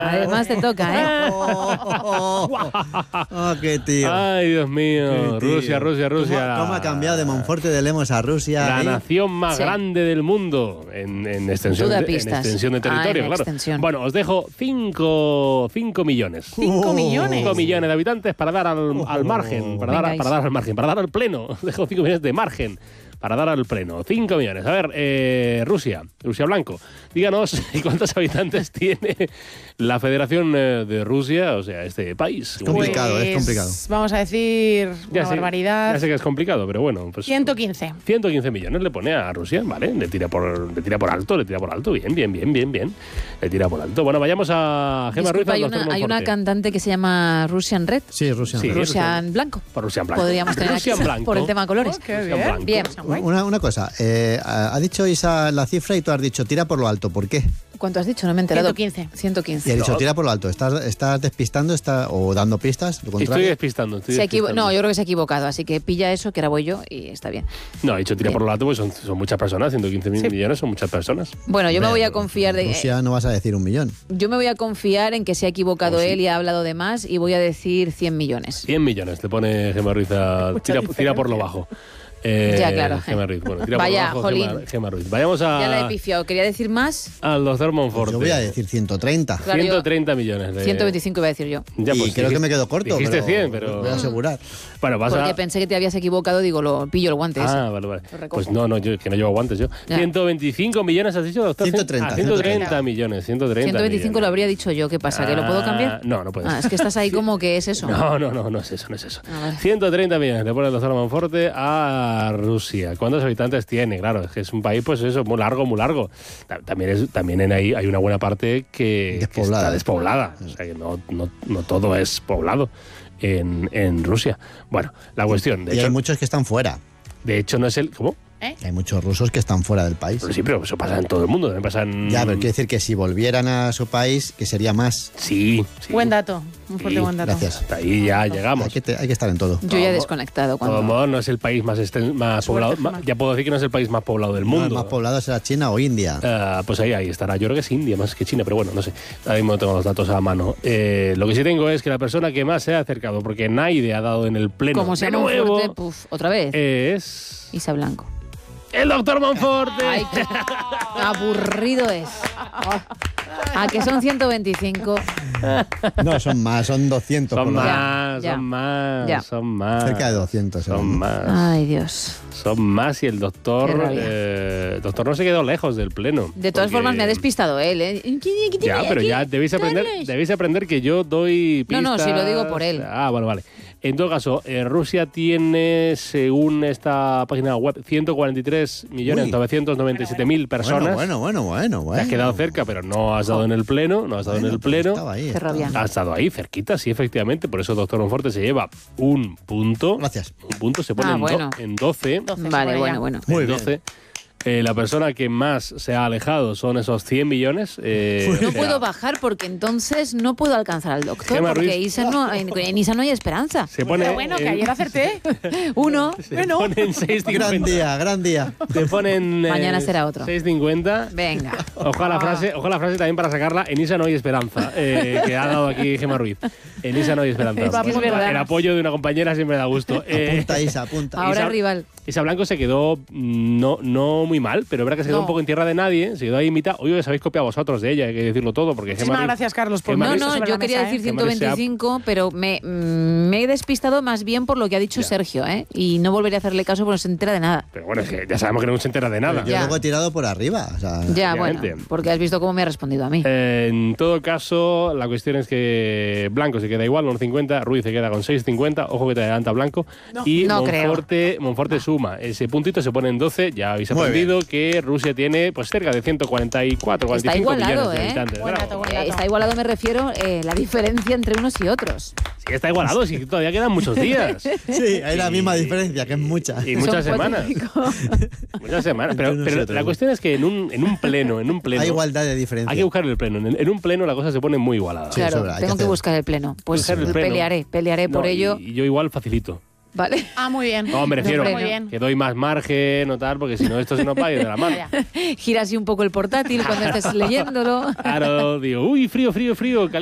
Además te toca, ¿eh? ¡Qué tío! Ay, Dios mío. Rusia. ¿Cómo ha cambiado de Monforte de Lemos a Rusia? La nación más grande del mundo en extensión de territorio, claro. Extensión. Bueno, os dejo 5 millones. 5 millones. 5 millones de habitantes para dar al margen, para dar al pleno. Os dejo 5 millones de margen para dar al pleno. 5 millones. A ver, Rusia Blanco. Díganos cuántos habitantes tiene la Federación de Rusia, o sea, este país. Es complicado. Vamos a decir una barbaridad. Ya sé que es complicado, pero bueno. Pues 115. 115 millones le pone a Rusia, ¿vale? Le tira por alto. Bien. Le tira por alto. Bueno, vayamos a Gemma Ruiz. Hay una cantante que se llama Russian Red. Sí, Russian Red. Russian Blanco. Por Russian Blanco. Podríamos tener aquí por el tema colores. Bien. Una cosa, ha dicho Isa la cifra y tú has dicho tira por lo alto. ¿Por qué? ¿Cuánto has dicho? No me he enterado. 115. Y ha dicho tira por lo alto. ¿Estás despistando o dando pistas? Estoy despistando. No, yo creo que se ha equivocado, así que pilla eso, que ahora voy yo y está bien. No, he dicho tira por lo alto, pues son muchas personas. 115 millones son muchas personas. Bueno, yo me voy a confiar de... Rusia no vas a decir 1 millón. Yo me voy a confiar en que se ha equivocado él y ha hablado de más y voy a decir 100 millones. 100 millones, te pone Gemma Ruiz tira por lo bajo. Ya, claro. Gemma Ruiz. Bueno, tira Vaya, por lo bajo, Gemma Ruiz. Vayamos a... Ya la he pifiado. ¿Quería decir más? Al doctor Monforte. Yo voy a decir 130. Claro, 130 millones. 125 iba a decir yo. Ya, pues, y creo que me quedo corto. Dijiste 100, pero... Voy a asegurar. Bueno, porque pensé que te habías equivocado, digo, pillo el guante ese. Vale. Pues no, que no llevo guantes yo. Ya. 125 millones has dicho, doctor. 130. 130 millones. 125 millones. lo habría dicho yo. ¿Qué pasa? ¿Que lo puedo cambiar? No puedes. Es que estás ahí como que es eso. No es eso. Vale. 130 millones le pone el doctor Monforte a Rusia. ¿Cuántos habitantes tiene? Claro, es que es un país, pues eso, muy largo. También hay una buena parte que está despoblada. O sea, que no todo es poblado en Rusia. Bueno, la cuestión... Y hay muchos que están fuera. De hecho, no es el... ¿Cómo? Hay muchos rusos que están fuera del país. Pero sí, pero eso pasa en todo el mundo. También pasa en... Ya, pero quiere decir que si volvieran a su país, que sería más. Sí. Buen dato. Un fuerte buen dato. Gracias. Hasta ahí ya llegamos. Hay que estar en todo. Yo ya he desconectado. De todo modo, no es el país más poblado. Ya puedo decir que no es el país más poblado del mundo. El más poblado será China o India. Pues ahí estará. Yo creo que es India más que China, pero bueno, no sé. Ahora mismo no tengo los datos a mano. Lo que sí tengo es que la persona que más se ha acercado, porque nadie ha dado en el pleno Como se de llama nuevo, otra vez. Es... Isa Blanco. ¡El doctor Monforte! ¡Ay, qué aburrido es! ¿A que son 125? No, son más, son 200. Son Ya. más. Cerca de 200. Son más. Ay, Dios. Son más y el doctor... Qué rabia. El doctor no se quedó lejos del pleno. De todas formas, me ha despistado él, ¿eh? Ya, pero ya debéis aprender que yo doy pistas... No, si lo digo por él. Vale. En todo caso, Rusia tiene, según esta página web, 143.997.000 personas. Bueno. Te has quedado cerca, pero no has dado en el pleno. Estaba ahí. Qué rabia. Has estado ahí, cerquita, sí, efectivamente. Por eso doctor Monforte se lleva un punto. Gracias. Un punto se pone en 12. Vale, bueno. Muy en 12. La persona que más se ha alejado son esos 100 millones. No puedo bajar porque entonces no puedo alcanzar al doctor. Gemma Porque Ruiz. en Isa no hay esperanza. Se pone Pero bueno, que ayer acerté. Uno. Se ponen 6.50. Gran día. Te ponen... Mañana será otro. 6.50. Venga. Ojo a la frase también para sacarla. En Isa no hay esperanza, que ha dado aquí Gemma Ruiz. En Isa no hay esperanza. Es verdad. El apoyo de una compañera siempre da gusto. Apunta, Isa, apunta. Ahora rival. Isa Blanco se quedó no muy mal, pero es verdad que se quedó un poco en tierra de nadie, se quedó ahí en mitad. Oye, os habéis copiado vosotros de ella, hay que decirlo todo, porque Muchísimas gracias, Carlos, por yo quería decir 125, pero me he despistado más bien por lo que ha dicho Sergio, ¿eh? Y no volveré a hacerle caso porque no se entera de nada. Pero bueno, es que ya sabemos que no se entera de nada. Yo luego he tirado por arriba. O sea, ya, bueno, porque has visto cómo me ha respondido a mí. En todo caso, la cuestión es que Blanco se queda igual, 1,50, Ruiz se queda con 6,50, ojo que te adelanta Blanco, y Monforte suma ese puntito, se pone en 12, ya habéis aprendido que Rusia tiene pues cerca de 144, 45 millones de habitantes. Está igualado, me refiero, la diferencia entre unos y otros. Sí, está igualado, sí, todavía quedan muchos días. Sí, hay la misma diferencia, que es mucha. Y muchas semanas. Muchas semanas. Pero la cuestión es que en un pleno... Hay igualdad de diferencia. Hay que buscar el pleno. En un pleno la cosa se pone muy igualada. Claro, tengo que buscar el pleno. Pues pelearé por ello. Y yo igual facilito. ¿vale? Ah, muy bien. No, me refiero Muy bien. que doy más margen o tal, porque si no esto se nos va a ir de la mano. Gira así un poco el portátil cuando estés leyéndolo. Claro, digo, uy, frío,